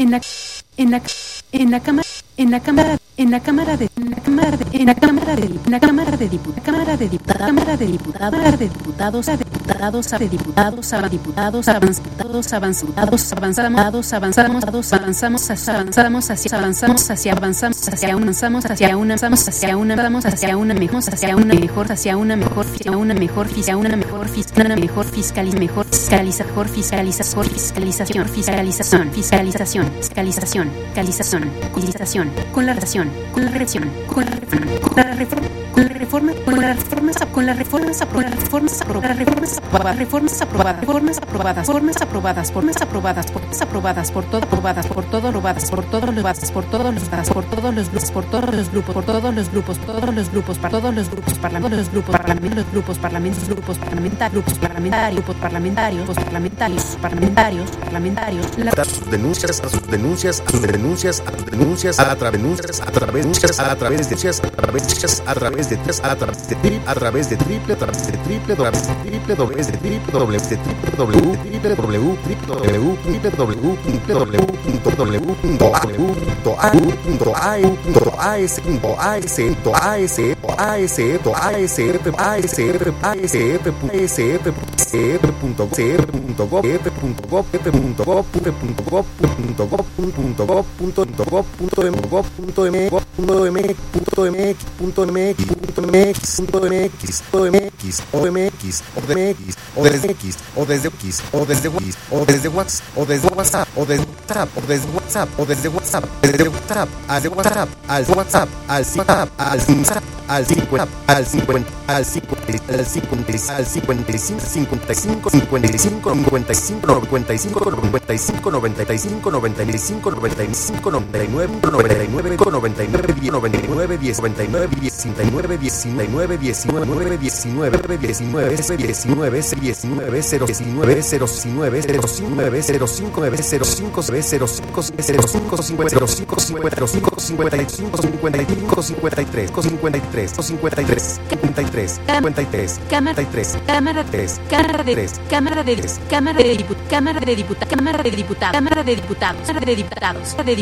en la en la en la cámara en la cámara en la cámara de en la cámara de en la cámara de en la cámara de diputados cámara de diputados cámara de diputados a diputados a diputados a diputados avanzados avanzados avanzamos avanzamos avanzamos avanzamos hacia avanzamos hacia avanzamos hacia una avanzamos hacia una avanzamos hacia una vamos hacia una mejor hacia una mejor hacia una mejor hacia una mejor hacia una mejor fiscal mejor fiscalización mejor fiscalizador fiscalización fiscalización fiscalización fiscalización fiscalización fiscalización fiscalización con la relación con la revisión con la reforma con la reforma con la reforma con las reformas con las reformas aprobadas reformas aprobadas reformas aprobadas reformas aprobadas reformas aprobadas formas aprobadas formas aprobadas formas aprobadas por todo aprobadas por todo aprobadas por todos los bases por todos los bases por todos los grupos por todos los grupos por todos los grupos todos los grupos para todos los grupos parlamentos los grupos parlamentos los grupos parlamentarios grupos parlamentarios parlamentarios sus denuncias a través de triple desde WhatsApp al 55 Cámara de Diputados